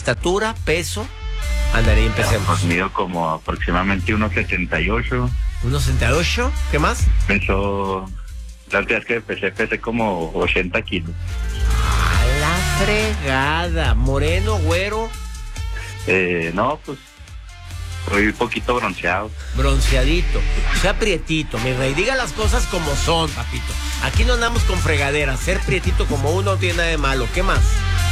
estatura, peso. Ándale, empecemos. Pues mido como aproximadamente 1.78. 1.78, ¿qué más? La última vez que pesé como 80 kilos. A la fregada. Moreno, güero. No, pues soy un poquito bronceado. Bronceadito, o sea, prietito, mi rey. Diga las cosas como son, papito. Aquí no andamos con fregaderas. Ser prietito como uno no tiene nada de malo. ¿Qué más?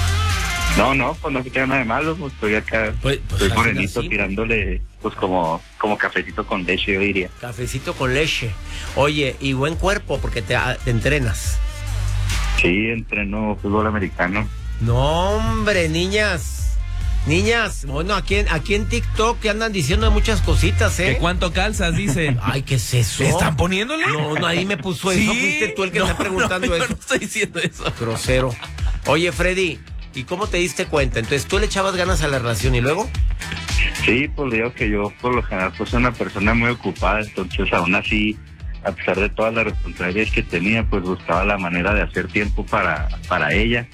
No, pues no tiene nada de malo. Pues estoy acá, estoy morenito tirándole, pues como cafecito con leche, yo diría. Cafecito con leche. Oye, y buen cuerpo porque te entrenas. Sí, entreno fútbol americano. No, hombre, niñas, bueno, aquí en TikTok que andan diciendo muchas cositas, ¿Que cuánto calzas, dice? Ay, ¿qué es eso? ¿Te están poniéndole? No, nadie me puso eso. Fuiste tú el que está preguntando eso. No estoy diciendo eso. Grosero. Oye, Freddy, ¿y cómo te diste cuenta? Entonces, ¿tú le echabas ganas a la relación y luego? Sí, pues digo que yo por lo general pues soy una persona muy ocupada, entonces aún así, a pesar de todas las responsabilidades que tenía, pues buscaba la manera de hacer tiempo para ella.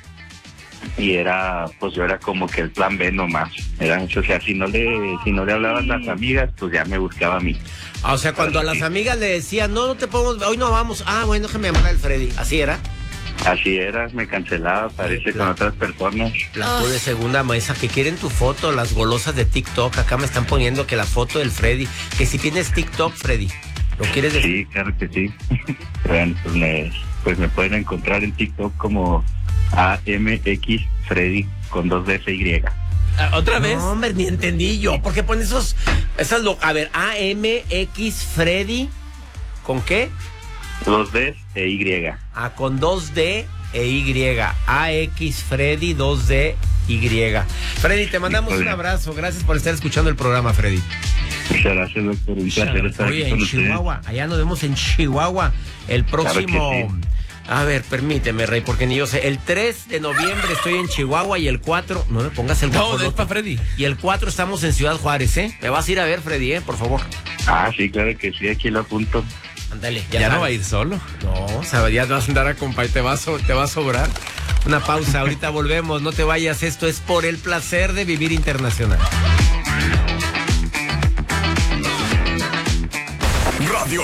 Y yo era como que el plan B nomás. O sea, si no le hablaban las amigas, pues ya me buscaba a mí. O sea, cuando a las amigas le decían, no te podemos, hoy no vamos. Ah, bueno, déjame llamar al Freddy. ¿Así era? Así era, me cancelaba, parece, con otras personas. Las de segunda mesa que quieren tu foto, las golosas de TikTok. Acá me están poniendo que la foto del Freddy, que si tienes TikTok, Freddy, ¿lo quieres decir? Sí, claro que sí. Bueno, pues me pueden encontrar en TikTok como AMX Freddy con 2 Ds y. ¿Otra vez? No, hombre, ni entendí yo. ¿Por qué ponen a ver, AMX Freddy, ¿con qué? 2 Ds e Y. Con 2D e Y. AX Freddy, 2D Y. Freddy, te mandamos un abrazo. Gracias por estar escuchando el programa, Freddy. Muchas gracias, doctor. Un placer estar aquí con ustedes. Chihuahua. Allá nos vemos en Chihuahua el próximo... Claro que sí. A ver, permíteme, Rey, porque ni yo sé. El 3 de noviembre estoy en Chihuahua y el 4... No me pongas el guapo. No, es para Freddy. Y el 4 estamos en Ciudad Juárez, ¿eh? Me vas a ir a ver, Freddy, por favor. Sí, claro que sí, aquí lo apunto. Ándale, ya no va a ir solo. No, o sea, ya vas a andar a compa y te va a sobrar. Una pausa, ahorita volvemos, no te vayas. Esto es Por el Placer de Vivir Internacional.